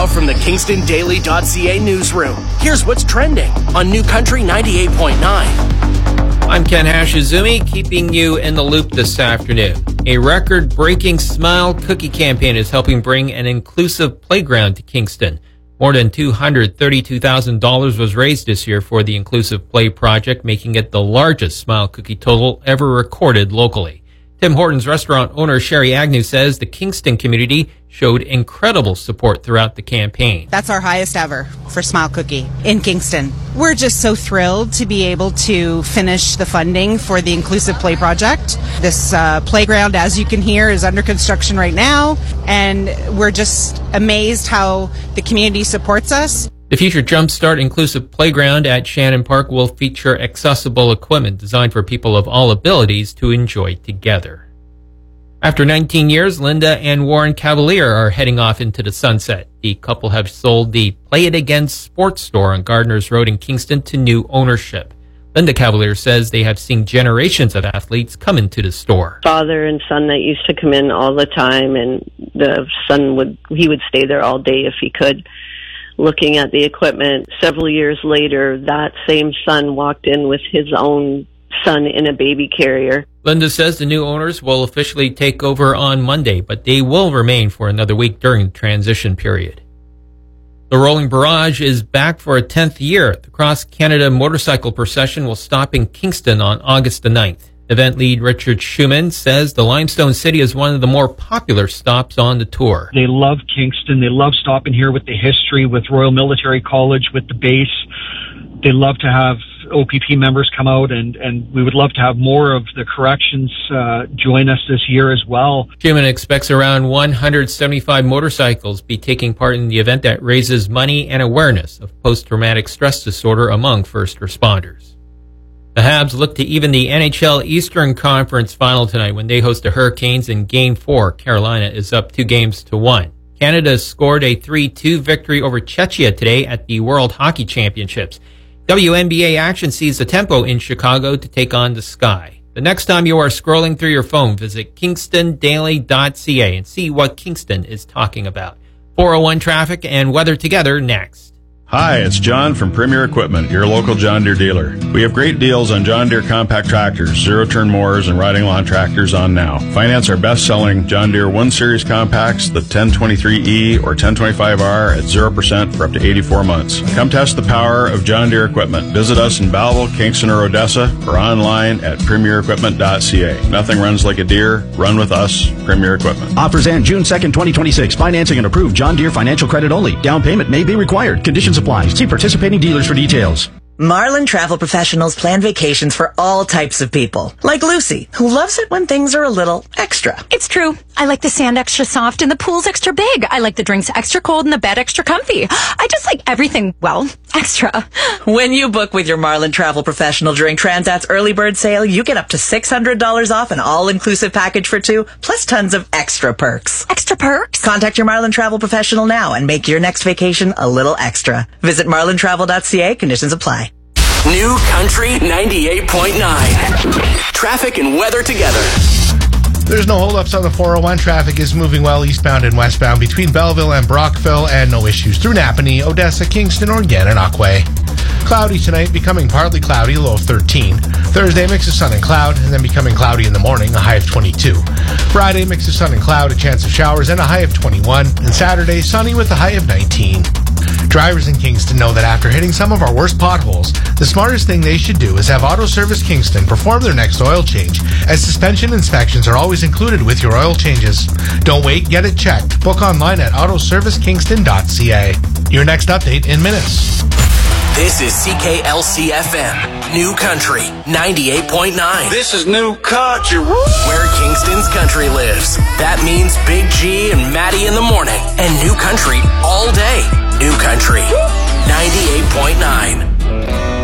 Now from the KingstonDaily.ca newsroom, here's what's trending on New Country 98.9. I'm Ken Hashizumi, keeping you in the loop this afternoon. A record-breaking Smile Cookie campaign is helping bring an inclusive playground to Kingston. More than $232,000 was raised this year for the Inclusive Play project, making it the largest Smile Cookie total ever recorded locally. Tim Hortons restaurant owner Sherry Agnew says the Kingston community showed incredible support throughout the campaign. That's our highest ever for Smile Cookie in Kingston. We're just so thrilled to be able to finish the funding for the Inclusive Play project. This playground, as you can hear, is under construction right now, and we're just amazed how the community supports us. The future Jumpstart Inclusive Playground at Shannon Park will feature accessible equipment designed for people of all abilities to enjoy together. After 19 years, Linda and Warren Cavalier are heading off into the sunset. The couple have sold the Play It Again sports store on Gardners Road in Kingston to new ownership. Linda Cavalier says they have seen generations of athletes come into the store. Father and son that used to come in all the time, and the son would stay there all day if he could, looking at the equipment. Several years later, that same son walked in with his own son in a baby carrier. Linda says the new owners will officially take over on Monday, but they will remain for another week during the transition period. The Rolling Barrage is back for a 10th year. The Cross Canada Motorcycle Procession will stop in Kingston on August the 9th. Event lead Richard Schumann says the Limestone City is one of the more popular stops on the tour. They love Kingston. They love stopping here with the history, with Royal Military College, with the base. They love to have OPP members come out, and we would love to have more of the corrections join us this year as well. Schumann expects around 175 motorcycles be taking part in the event that raises money and awareness of post-traumatic stress disorder among first responders. The Habs look to even the NHL Eastern Conference final tonight when they host the Hurricanes in Game 4. Carolina is up 2-1. Canada scored a 3-2 victory over Czechia today at the World Hockey Championships. WNBA action sees the Tempo in Chicago to take on the Sky. The next time you are scrolling through your phone, visit KingstonDaily.ca and see what Kingston is talking about. 401 traffic and weather together next. Hi, it's John from Premier Equipment, your local John Deere dealer. We have great deals on John Deere compact tractors, zero-turn mowers, and riding lawn tractors on now. Finance our best-selling John Deere 1 Series compacts, the 1023E or 1025R at 0% for up to 84 months. Come test the power of John Deere equipment. Visit us in Belleville, Kingston, or Odessa, or online at premierequipment.ca. Nothing runs like a Deere. Run with us, Premier Equipment. Offers end June 2nd, 2026. Financing and approved John Deere financial credit only. Down payment may be required. Conditions apply. See participating dealers for details. Marlin Travel Professionals plan vacations for all types of people. Like Lucy, who loves it when things are a little extra. It's true. I like the sand extra soft and the pool's extra big. I like the drinks extra cold and the bed extra comfy. I just like everything, well, extra. When you book with your Marlin Travel Professional during Transat's early bird sale, you get up to $600 off an all-inclusive package for two, plus tons of extra perks. Extra perks? Contact your Marlin Travel Professional now and make your next vacation a little extra. Visit marlintravel.ca. Conditions apply. New Country 98.9. Traffic and weather together. There's no holdups on the 401. Traffic is moving well eastbound and westbound between Belleville and Brockville, and no issues through Napanee, Odessa, Kingston, or Gananoque. Cloudy tonight, becoming partly cloudy, low of 13. Thursday, mix of sun and cloud, and then becoming cloudy in the morning, a high of 22. Friday, mix of sun and cloud, a chance of showers, and a high of 21. And Saturday, sunny with a high of 19. Drivers in Kingston know that after hitting some of our worst potholes, the smartest thing they should do is have Auto Service Kingston perform their next oil change, as suspension inspections are always included with your oil changes. Don't wait, get it checked. Book online at autoservicekingston.ca. Your next update in minutes. This is CKLC-FM, New Country 98.9. This is New Country. Where Kingston's country lives. That means Big G and Maddie in the morning and New Country all day. New Country 98.9.